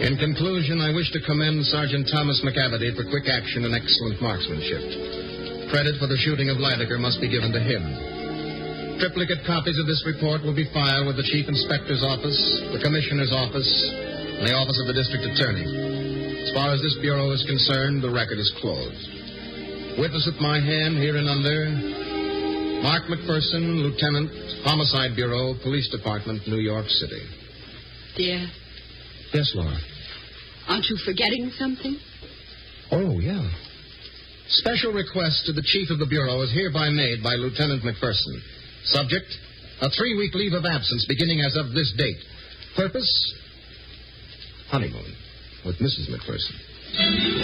In conclusion, I wish to commend Sergeant Thomas McAvity for quick action and excellent marksmanship. Credit for the shooting of Lydecker must be given to him. Triplicate copies of this report will be filed with the Chief Inspector's Office, the Commissioner's Office, and the Office of the District Attorney. As far as this Bureau is concerned, the record is closed. Witness at my hand, here and under, Mark McPherson, Lieutenant, Homicide Bureau, Police Department, New York City. Dear. Yes, Laura. Aren't you forgetting something? Oh, yeah. Special request to the Chief of the Bureau is hereby made by Lieutenant McPherson. Subject, a 3-week leave of absence beginning as of this date. Purpose, honeymoon with Mrs. McPherson.